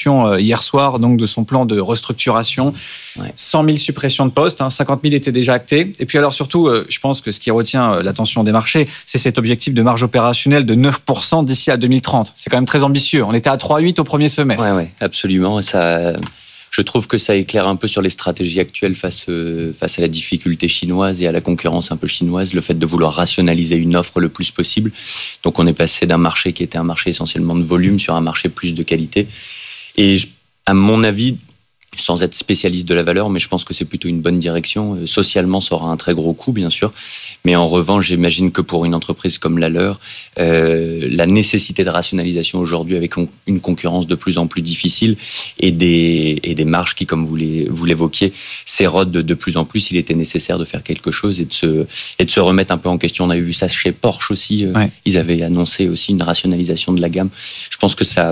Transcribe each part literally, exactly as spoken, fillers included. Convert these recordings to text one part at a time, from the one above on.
publication euh, hier soir donc de son plan de restructuration. Ouais. cent mille suppressions de postes, hein, cinquante mille étaient déjà actés. Et puis alors surtout, euh, je pense que ce qui retient euh, l'attention des marchés, c'est cet objectif de marge opérationnelle de neuf pour cent d'ici à deux mille trente. C'est quand même très ambitieux. On était à trois virgule huit au premier semestre. Oui, ouais, absolument. Ça... Je trouve que ça éclaire un peu sur les stratégies actuelles face, euh, face à la difficulté chinoise et à la concurrence un peu chinoise, le fait de vouloir rationaliser une offre le plus possible. Donc on est passé d'un marché qui était un marché essentiellement de volume sur un marché plus de qualité. Et je, à mon avis, sans être spécialiste de la valeur, mais je pense que c'est plutôt une bonne direction. Socialement, ça aura un très gros coût, bien sûr. Mais en revanche, j'imagine que pour une entreprise comme la leur, euh, la nécessité de rationalisation aujourd'hui avec une concurrence de plus en plus difficile et des, et des marges qui, comme vous, les, vous l'évoquiez, s'érodent de, de plus en plus, il était nécessaire de faire quelque chose et de, se, et de se remettre un peu en question. On avait vu ça chez Porsche aussi. Ouais. Ils avaient annoncé aussi une rationalisation de la gamme. Je pense que ça...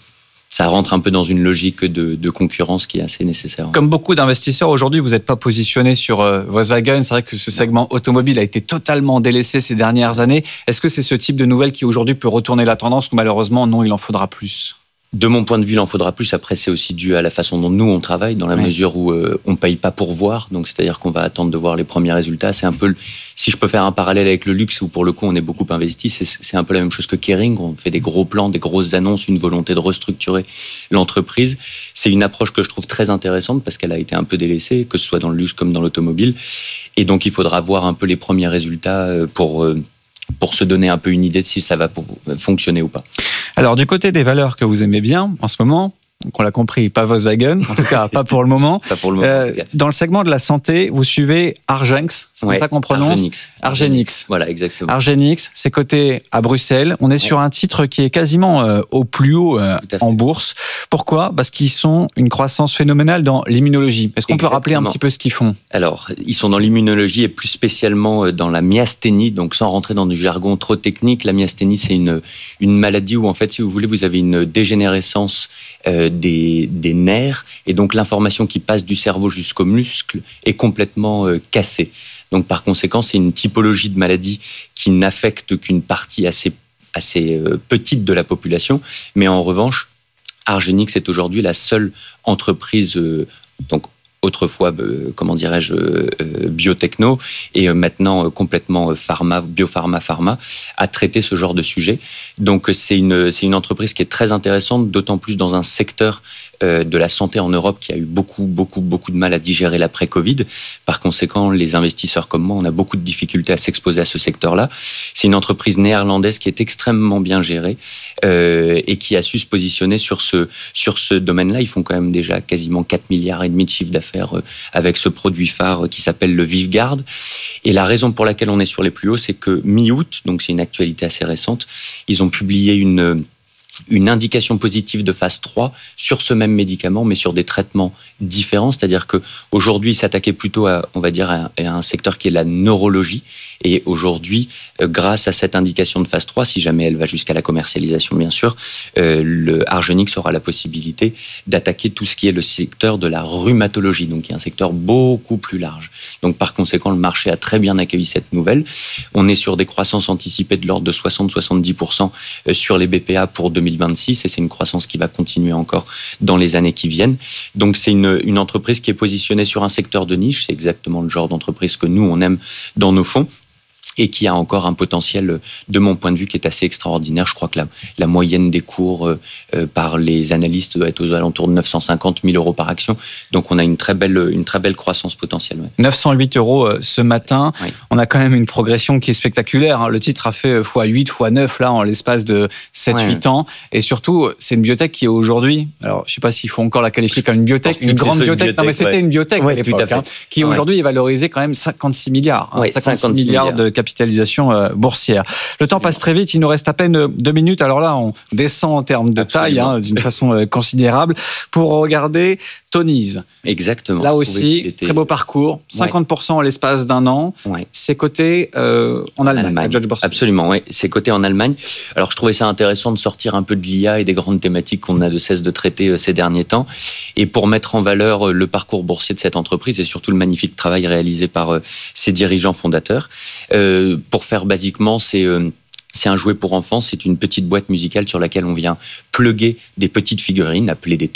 ça rentre un peu dans une logique de, de concurrence qui est assez nécessaire. Comme beaucoup d'investisseurs, aujourd'hui, vous n'êtes pas positionné sur euh, Volkswagen. C'est vrai que ce segment automobile a été totalement délaissé ces dernières années. Est-ce que c'est ce type de nouvelle qui, aujourd'hui, peut retourner la tendance ou malheureusement, non, il en faudra plus ? De mon point de vue, il en faudra plus. Après, c'est aussi dû à la façon dont nous, on travaille, dans la oui. mesure où euh, on ne paye pas pour voir. Donc, c'est-à-dire qu'on va attendre de voir les premiers résultats. C'est un peu, si je peux faire un parallèle avec le luxe, où pour le coup, on est beaucoup investi, c'est, c'est un peu la même chose que Kering. On fait des gros plans, des grosses annonces, une volonté de restructurer l'entreprise. C'est une approche que je trouve très intéressante parce qu'elle a été un peu délaissée, que ce soit dans le luxe comme dans l'automobile. Et donc, il faudra voir un peu les premiers résultats pour... Euh, pour se donner un peu une idée de si ça va pour fonctionner ou pas. Alors, du côté des valeurs que vous aimez bien en ce moment, donc on l'a compris, pas Volkswagen, en tout cas pas pour le moment. Pas pour le moment. Euh, dans le segment de la santé, vous suivez Argenx, c'est ouais, comme ça qu'on prononce Argenix. Argenix. Voilà, exactement. Argenix, c'est coté à Bruxelles. On est ouais. sur un titre qui est quasiment euh, au plus haut euh, en bourse. Pourquoi ? Parce qu'ils sont une croissance phénoménale dans l'immunologie. Est-ce qu'on exactement. peut rappeler un petit peu ce qu'ils font ? Alors, ils sont dans l'immunologie et plus spécialement dans la myasthénie. Donc, sans rentrer dans du jargon trop technique, la myasthénie, c'est une, une maladie où, en fait, si vous voulez, vous avez une dégénérescence euh, Des, des nerfs, et donc l'information qui passe du cerveau jusqu'au muscle est complètement euh, cassée. Donc par conséquent, c'est une typologie de maladie qui n'affecte qu'une partie assez, assez euh, petite de la population, mais en revanche, Argenix est aujourd'hui la seule entreprise, euh, donc autrefois, euh, comment dirais-je, euh, biotechno, et euh, maintenant euh, complètement pharma, biopharma, pharma, à traiter ce genre de sujet. Donc c'est une, c'est une entreprise qui est très intéressante, d'autant plus dans un secteur euh, de la santé en Europe qui a eu beaucoup, beaucoup, beaucoup de mal à digérer l'après-Covid. Par conséquent, les investisseurs comme moi, on a beaucoup de difficultés à s'exposer à ce secteur-là. C'est une entreprise néerlandaise qui est extrêmement bien gérée euh, et qui a su se positionner sur ce, sur ce domaine-là. Ils font quand même déjà quasiment quatre milliards et demi de chiffre d'affaires avec ce produit phare qui s'appelle le ViveGuard. Et la raison pour laquelle on est sur les plus hauts, c'est que mi-août, donc c'est une actualité assez récente, ils ont publié une, une indication positive de phase trois sur ce même médicament, mais sur des traitements différents. C'est-à-dire qu'aujourd'hui, ils s'attaquaient plutôt à, on va dire, à un secteur qui est la neurologie. Et aujourd'hui, grâce à cette indication de phase trois, si jamais elle va jusqu'à la commercialisation, bien sûr, euh, le Argenix aura la possibilité d'attaquer tout ce qui est le secteur de la rhumatologie, donc qui est un secteur beaucoup plus large. Donc par conséquent, le marché a très bien accueilli cette nouvelle. On est sur des croissances anticipées de l'ordre de soixante à soixante-dix pour cent sur les B P A pour deux mille vingt-six, et c'est une croissance qui va continuer encore dans les années qui viennent. Donc c'est une, une entreprise qui est positionnée sur un secteur de niche, c'est exactement le genre d'entreprise que nous, on aime dans nos fonds, et qui a encore un potentiel, de mon point de vue, qui est assez extraordinaire. Je crois que la, la moyenne des cours euh, par les analystes doit être aux alentours de neuf cent cinquante mille euros par action. Donc, on a une très belle, une très belle croissance potentielle. Ouais. neuf cent huit euros ce matin. Oui. On a quand même une progression qui est spectaculaire. Hein. Le titre a fait fois huit, fois neuf là, en l'espace de sept à huit ouais. ans. Et surtout, c'est une biotech qui est aujourd'hui, alors je ne sais pas s'il faut encore la qualifier comme une biotech, une grande biotech. biotech. Non, mais c'était ouais. une biotech ouais, à l'époque, tout à fait. Hein, qui ouais. aujourd'hui est valorisée quand même cinquante-six milliards. Hein, ouais, cinquante-six milliards de capitalisation euh, boursière. Le temps passe très vite, il nous reste à peine deux minutes. Alors là, on descend en termes de Absolument. taille hein, d'une façon euh, considérable pour regarder Tonies. Exactement. Là aussi, était... très beau parcours, cinquante pour cent ouais. en l'espace d'un an. Ouais. C'est coté euh, en Allemagne, Allemagne. à Judge Bourse. Absolument, oui. C'est coté en Allemagne. Alors, je trouvais ça intéressant de sortir un peu de l'I A et des grandes thématiques qu'on a de cesse de traiter euh, ces derniers temps, et pour mettre en valeur euh, le parcours boursier de cette entreprise et surtout le magnifique travail réalisé par euh, ses dirigeants fondateurs. Euh, pour faire basiquement, c'est... Euh, C'est un jouet pour enfants, c'est une petite boîte musicale sur laquelle on vient plugger des petites figurines appelées des